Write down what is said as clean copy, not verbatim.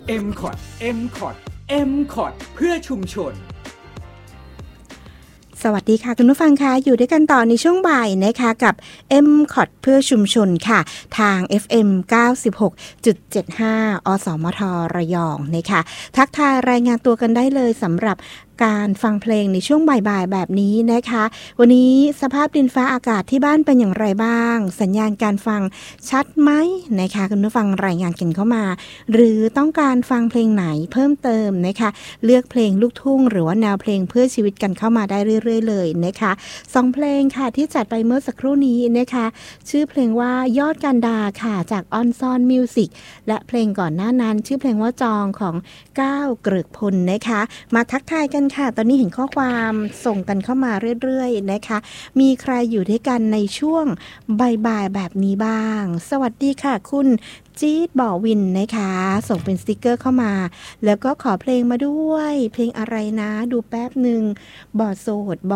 MCOT MCOT เพื่อชุมชนสวัสดีค่ะคุณผู้ฟังคะอยู่ด้วยกันต่อในช่วงบ่ายนะคะกับ MCOT เพื่อชุมชนค่ะทาง FM 96.75 อสมทระยองนะคะทักทายรายงานตัวกันได้เลยสำหรับการฟังเพลงในช่วงบ่ายๆแบบนี้นะคะวันนี้สภาพดินฟ้าอากาศที่บ้านเป็นอย่างไรบ้างสัญญาณการฟังชัดไหมนะคะคุณผู้ฟังรายงานกันเข้ามาหรือต้องการฟังเพลงไหนเพิ่มเติมนะคะเลือกเพลงลูกทุ่งหรือว่าแนวเพลงเพื่อชีวิตกันเข้ามาได้เรื่อยๆเลยนะคะ2เพลงค่ะที่จัดไปเมื่อสักครู่นี้นะคะชื่อเพลงว่ายอดกันดาค่ะจากออนซอนมิวสิกและเพลงก่อนหน้านั้นชื่อเพลงว่าจองของก้าวเกริกพลนะคะมาทักทายกันค่ะตอนนี้เห็นข้อความส่งกันเข้ามาเรื่อยๆนะคะมีใครอยู่ด้วยกันในช่วงบ่ายๆแบบนี้บ้างสวัสดีค่ะคุณจี๊ดบ่อวินนะคะส่งเป็นสติกเกอร์เข้ามาแล้วก็ขอเพลงมาด้วยเพลงอะไรนะดูแป๊บหนึ่งบ่อโสดบ่